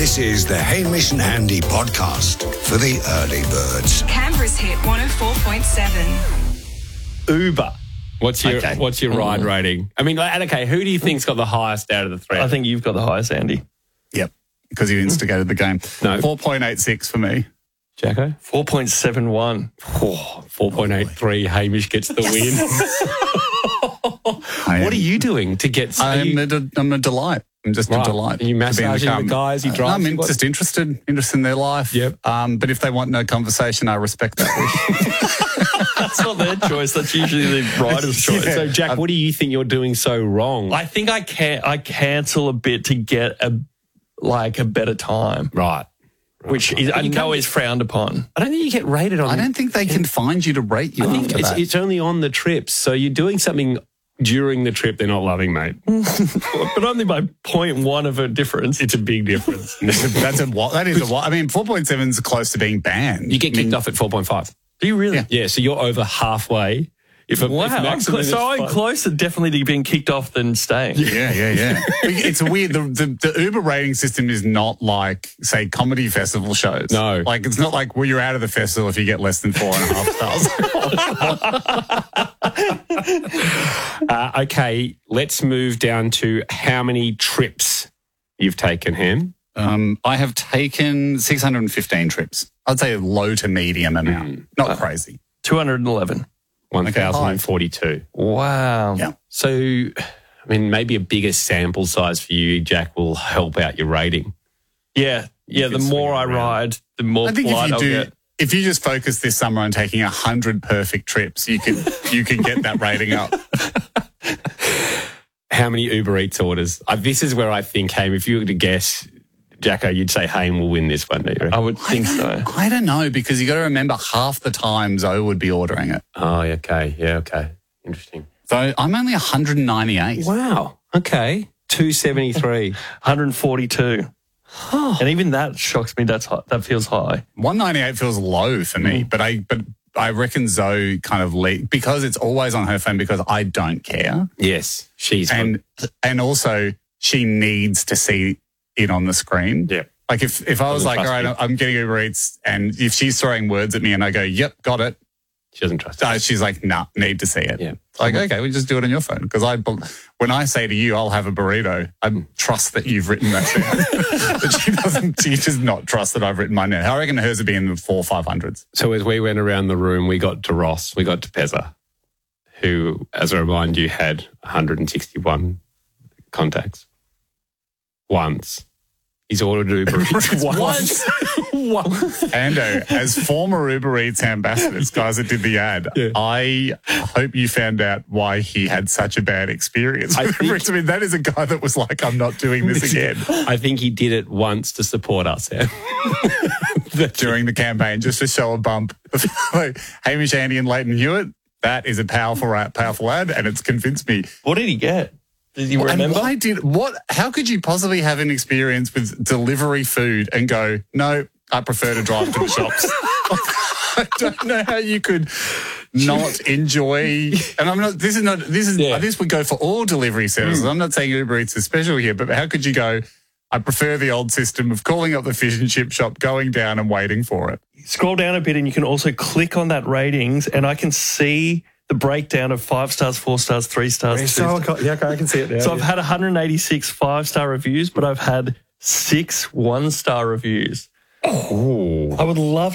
This is the Hamish and Andy podcast for the early birds. Canberra's hit 104.7. Uber. What's your ride rating? I mean, okay, who do you think's got the highest out of the three? I think you've got the highest, Andy. Yep, because you instigated the game. No. 4.86 for me. Jacko? 4.71. Oh, 4.83. Hamish gets the win. What are you doing to get... I'm a delight. I'm just a delight. Are you massaging the guys? You drive? I'm just interested in their life. Yep. But if they want no conversation, I respect that wish. That's not their choice. That's usually the rider's choice. So, Jack, what do you think you're doing so wrong? I think I cancel a bit to get a better time. Right. Which I know is frowned upon. I don't think you get rated on... I don't think they can find you to rate you. I think it's only on the trips. So you're doing something during the trip they're not loving, mate. But only by 0.1 of a difference. It's a big difference. That is a what? I mean, 4.7 is close to being banned. You get kicked off at 4.5. Do you really? Yeah, so you're over halfway. I'm closer definitely to being kicked off than staying. Yeah. It's weird. The Uber rating system is not like, say, comedy festival shows. No. Like, it's not like, well, you're out of the festival if you get less than 4.5 stars. Okay, let's move down to how many trips you've taken, Ham. I have taken 615 trips. I'd say a low to medium amount. Not crazy. 211. 1,042. Wow. Yeah. So, I mean, maybe a bigger sample size for you, Jack, will help out your rating. Yeah. The more I ride, the more I think polite I'll get. If you just focus this summer on taking 100 perfect trips, you can get that rating up. How many Uber Eats orders? This is where I think, Haim, if you were to guess, Jacko, you'd say Haim will win this one, do you? I would think so. I don't know, because you got to remember half the time Zoe would be ordering it. Oh, okay. Yeah, okay. Interesting. So I'm only 198. Wow. Okay. 273. 142. Oh. And even that shocks me. That feels high. 198 feels low for me, but I reckon Zoe kind of because it's always on her phone because I don't care. Yes, and also she needs to see it on the screen. Yeah. Like if I was like, all right, I'm getting Uber Eats, and if she's throwing words at me and I go, yep, got it. She doesn't trust it. She's like, nah, need to see it. Yeah. Like, okay, we just do it on your phone. Because when I say to you, I'll have a burrito, I trust that you've written that down. But she does not trust that I've written mine down. I reckon hers would be in the 400-500s. So as we went around the room, we got to Ross, we got to Pezza, who, as a reminder, you had 161 contacts. Once. He's ordered Uber Eats once. Ando, as former Uber Eats ambassadors, guys that did the ad, I hope you found out why he had such a bad experience with Uber Eats. I mean, that is a guy that was like, I'm not doing this again. I think he did it once to support us, Sam. During the campaign, just to show a bump. Like, Hamish, Andy and Leighton Hewitt, that is a powerful ad, and it's convinced me. What did he get? Does he remember? How could you possibly have an experience with delivery food and go, no, I prefer to drive to the shops? I don't know how you could not enjoy. And this would go for all delivery services. I'm not saying Uber Eats is special here, but how could you go, I prefer the old system of calling up the fish and chip shop, going down and waiting for it? Scroll down a bit and you can also click on that ratings, and I can see the breakdown of 5 stars, 4 stars, 3 stars. Yeah, okay, I can see it now. So I've had 186 5-star reviews, but I've had 6 1-star reviews. Oh, I would love